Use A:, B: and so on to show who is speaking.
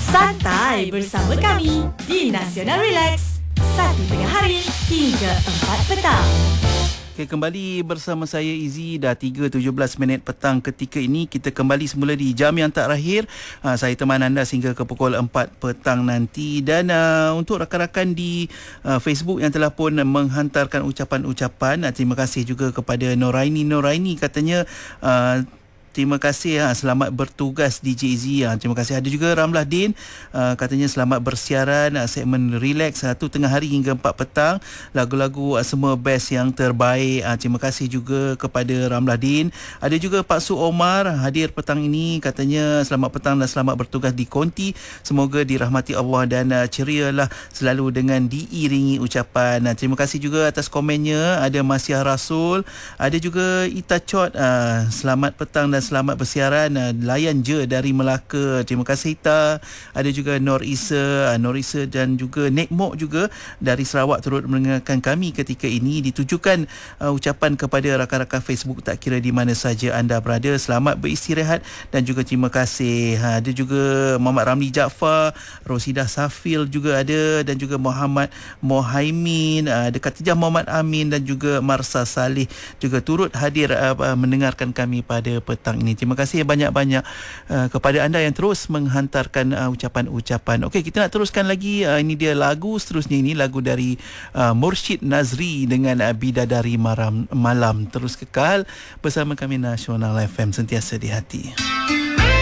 A: Santai bersama kami di Nasional Relax. 1 tengah hari hingga 4 petang.
B: Okay, kembali bersama saya Izzy. Dah 3.17 minit petang ketika ini. Kita kembali semula di jam yang tak terakhir. Saya teman anda sehingga ke pukul 4 petang nanti. Dan untuk rakan-rakan di Facebook yang telah pun menghantarkan ucapan-ucapan, terima kasih juga kepada Noraini katanya terima kasih, selamat bertugas DJ Z. Terima kasih. Ada juga Ramlah Din, katanya selamat bersiaran segmen relax 1 tengah hari hingga 4 petang. Lagu-lagu semua best yang terbaik. Terima kasih juga kepada Ramlah Din. Ada juga Pak Su Omar hadir petang ini, katanya selamat petang dan selamat bertugas di Konti. Semoga dirahmati Allah dan cerialah selalu dengan diiringi ucapan. Terima kasih juga atas komennya. Ada Masyah Rasul, ada juga Ita Chot, selamat petang dan selamat bersiaran, layan je dari Melaka. Terima kasih Ita. Ada juga Nur Isa dan juga Nek Mok juga dari Sarawak turut mendengarkan kami ketika ini. Ditujukan ucapan kepada rakan-rakan Facebook tak kira di mana saja anda berada. Selamat beristirahat dan juga terima kasih. Ada juga Muhammad Ramli Jaafar, Rosidah Safil juga ada, dan juga Muhammad Mohaimin, ada Khatijah Muhammad Amin dan juga Marsa Salih juga turut hadir mendengarkan kami pada petang ini. Terima kasih banyak-banyak kepada anda yang terus menghantarkan ucapan-ucapan. Okey, kita nak teruskan lagi. Ini dia lagu seterusnya, ini lagu dari Mursyid Nazri dengan Bidadari Malam. Terus kekal bersama kami Nasional FM, sentiasa di hati.